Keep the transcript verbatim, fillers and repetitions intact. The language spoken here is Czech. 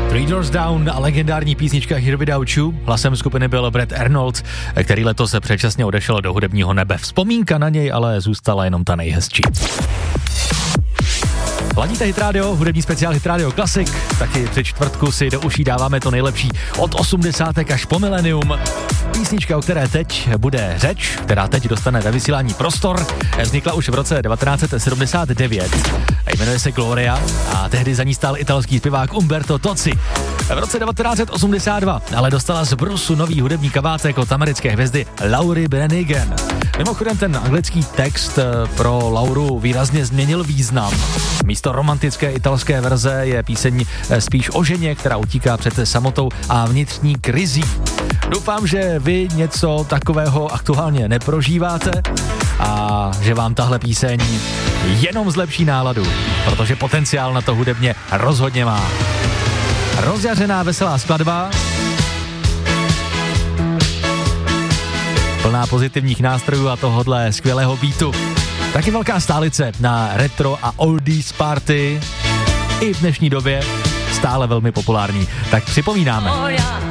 Three Doors Down a legendární písnička Here Without You. Hlasem skupiny byl Brad Arnold, který letos se předčasně odešel do hudebního nebe. Vzpomínka na něj ale zůstala jenom ta nejhezčí. Ladíte Hit Radio, hudební speciál Hit Radio Classic, taky při čtvrtku si do uší dáváme to nejlepší od osmdesátek až po milenium. Písnička, o které teď bude řeč, která teď dostane ve vysílání prostor, vznikla už v roce devatenáct set sedmdesát devět. Jmenuje se Gloria a tehdy za ní stál italský zpěvák Umberto Tozzi. V roce devatenáct set osmdesát dva ale dostala z brusu nový hudební kabátek od americké hvězdy Laury Branigan. Mimochodem ten anglický text pro Lauru výrazně změnil význam. Místo romantické italské verze je píseň spíš o ženě, která utíká před samotou a vnitřní krizí. Doufám, že vy něco takového aktuálně neprožíváte a že vám tahle píseň jenom zlepší náladu, protože potenciál na to hudebně rozhodně má. Rozjařená veselá skladba, plná pozitivních nástrojů a tohodle skvělého beatu. Taky velká stálice na retro a oldies party, i v dnešní době stále velmi populární. Tak připomínáme.